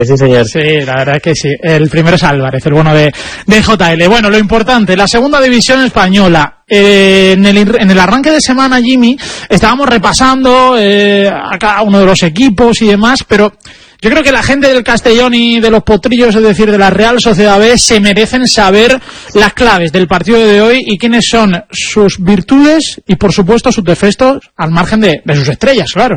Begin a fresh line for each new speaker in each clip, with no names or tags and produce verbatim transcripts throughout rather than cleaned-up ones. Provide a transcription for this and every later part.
Sí, señor.
Sí, la verdad es que sí. El primero es Álvarez, el bueno de, de J L. Bueno, lo importante, la segunda división española. Eh, en, el, en el arranque de semana, Jimmy, estábamos repasando eh, a cada uno de los equipos y demás, pero yo creo que la gente del Castellón y de los Potrillos, es decir, de la Real Sociedad B, se merecen saber las claves del partido de hoy y quiénes son sus virtudes y, por supuesto, sus defectos al margen de, de sus estrellas, claro.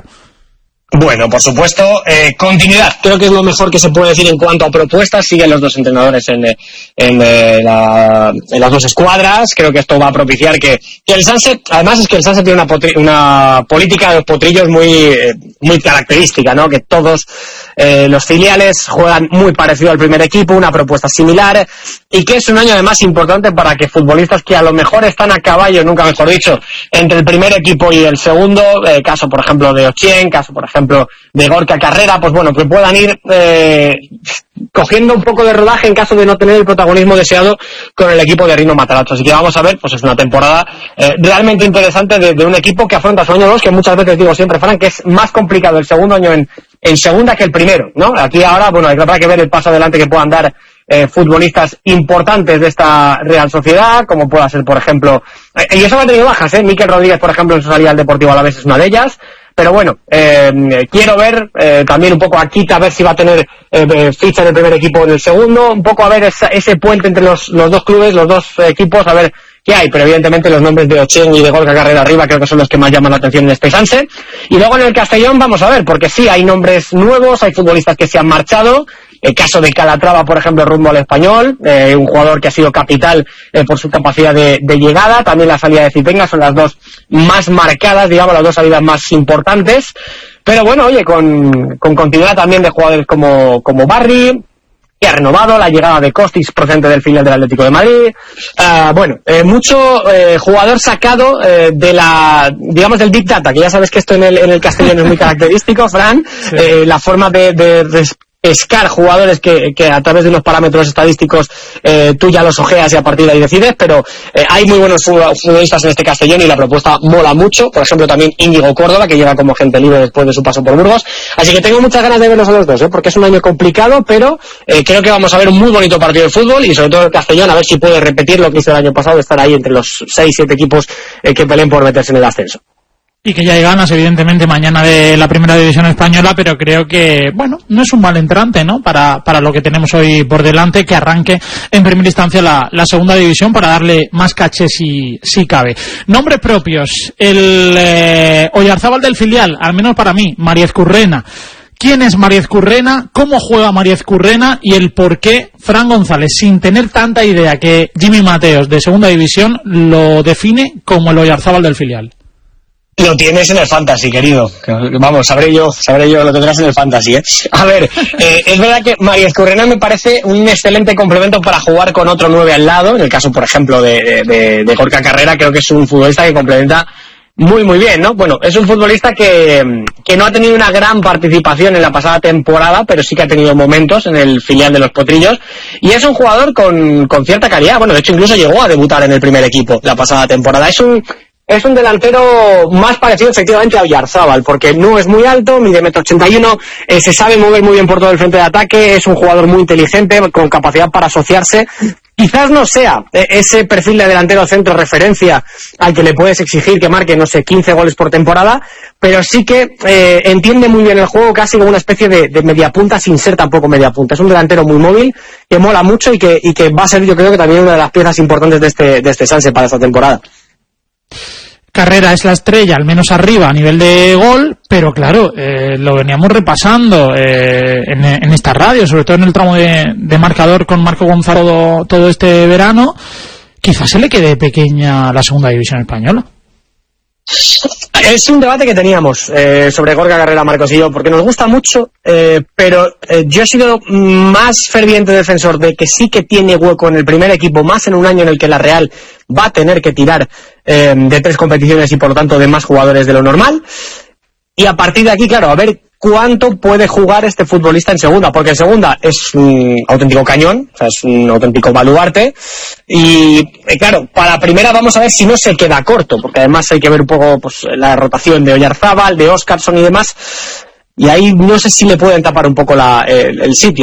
Bueno, por supuesto, eh, continuidad. Creo que es lo mejor que se puede decir en cuanto a propuestas. Siguen los dos entrenadores en, en, eh, la, en las dos escuadras. Creo que esto va a propiciar que, que el Sunset, además es que el Sunset tiene una, potri, una política de los potrillos muy, eh, muy característica, ¿no? Que todos eh, los filiales juegan muy parecido al primer equipo, una propuesta similar, y que es un año además importante para que futbolistas que a lo mejor están a caballo, nunca mejor dicho, entre el primer equipo y el segundo, eh, caso por ejemplo de Ochien, caso por ejemplo de Gorka Carrera, pues bueno, que puedan ir eh, cogiendo un poco de rodaje en caso de no tener el protagonismo deseado con el equipo de Rino Matarazzo. Así que vamos a ver, pues es una temporada eh, realmente interesante de, de un equipo que afronta su año dos, que muchas veces digo siempre, Fran, que es más complicado el segundo año en, en segunda que el primero, ¿no? Aquí ahora, bueno, habrá que ver el paso adelante que puedan dar Eh, futbolistas importantes de esta Real Sociedad, como pueda ser, por ejemplo, eh, y eso ha tenido bajas, ¿eh? Mikel Rodríguez, por ejemplo, en su salida al Deportivo Alavés es una de ellas, pero bueno, eh, quiero ver eh, también un poco a Kita, a ver si va a tener eh, ficha en el primer equipo en el segundo, un poco a ver esa, ese puente entre los, los dos clubes, los dos eh, equipos, a ver qué hay, pero evidentemente los nombres de Ochien y de Gorka Carrera arriba creo que son los que más llaman la atención en este Sunset. Y luego en el Castellón vamos a ver, porque sí, hay nombres nuevos, hay futbolistas que se han marchado. El caso de Calatrava, por ejemplo, rumbo al Español, eh, un jugador que ha sido capital eh, por su capacidad de, de llegada. También la salida de Zipenga, son las dos más marcadas, digamos, las dos salidas más importantes. Pero bueno, oye, con, con continuidad también de jugadores como, como Barry, que ha renovado, la llegada de Kostic procedente del filial del Atlético de Madrid. Uh, bueno, eh, mucho eh, jugador sacado eh, de la, digamos, del Big Data, que ya sabes que esto en el, en el Castellón es muy característico, Fran, sí. eh, la forma de, de, de pescar jugadores que, que a través de unos parámetros estadísticos eh, tú ya los ojeas y a partir de ahí decides, pero eh, hay muy buenos futbolistas en este Castellón y la propuesta mola mucho. Por ejemplo, también Íñigo Córdoba, que llega como gente libre después de su paso por Burgos. Así que tengo muchas ganas de verlos a los dos, ¿eh? Porque es un año complicado, pero eh, creo que vamos a ver un muy bonito partido de fútbol y sobre todo el Castellón, a ver si puede repetir lo que hizo el año pasado, estar ahí entre los seis siete equipos eh, que peleen por meterse en el ascenso.
Y que ya hay ganas, evidentemente, mañana de la primera división española, pero creo que, bueno, no es un mal entrante, ¿no? Para, para lo que tenemos hoy por delante, que arranque en primera instancia la, la segunda división para darle más caché si, si cabe. Nombres propios. El eh, Oyarzábal del filial, al menos para mí, María Ezcurrena. ¿Quién es María Ezcurrena? ¿Cómo juega María Ezcurrena? Y el por qué Fran González, sin tener tanta idea que Jimmy Mateos de segunda división, lo define como el Oyarzábal del filial.
Lo tienes en el Fantasy, querido. Vamos, sabré yo, sabré yo, lo tendrás en el Fantasy, ¿eh? A ver, eh, es verdad que María Ezcurrena me parece un excelente complemento para jugar con otro nueve al lado. En el caso, por ejemplo, de, de, de Gorka Carrera, creo que es un futbolista que complementa muy, muy bien, ¿no? Bueno, es un futbolista que, que no ha tenido una gran participación en la pasada temporada, pero sí que ha tenido momentos en el filial de los Potrillos. Y es un jugador con, con cierta calidad. Bueno, de hecho, incluso llegó a debutar en el primer equipo la pasada temporada. Es un... Es un delantero más parecido efectivamente a Oyarzábal, porque no es muy alto, mide metro ochenta y uno, eh, se sabe mover muy bien por todo el frente de ataque, es un jugador muy inteligente, con capacidad para asociarse. Quizás no sea eh, ese perfil de delantero centro referencia al que le puedes exigir que marque, no sé, quince goles por temporada, pero sí que eh, entiende muy bien el juego, casi como una especie de, de mediapunta sin ser tampoco mediapunta. Es un delantero muy móvil, que mola mucho y que, y que va a ser, yo creo que también una de las piezas importantes de este, de este Sanse para esta temporada.
Carrera es la estrella, al menos arriba a nivel de gol, pero claro, eh, lo veníamos repasando eh, en, en esta radio, sobre todo en el tramo de, de marcador con Marco Gonzalo todo, todo este verano. Quizás se le quede pequeña la segunda división española.
Es un debate que teníamos eh, sobre Gorka Carrera, Marcos y yo, porque nos gusta mucho, eh, pero eh, yo he sido más ferviente defensor de que sí que tiene hueco en el primer equipo, más en un año en el que la Real va a tener que tirar eh, de tres competiciones y por lo tanto de más jugadores de lo normal. Y a partir de aquí, claro, a ver cuánto puede jugar este futbolista en segunda, porque en segunda es un auténtico cañón, o sea, es un auténtico baluarte, y eh, claro, para primera vamos a ver si no se queda corto, porque además hay que ver un poco pues la rotación de Oyarzábal, de Óscarson y demás. y ahí no sé si le pueden tapar un poco la, el, el sitio.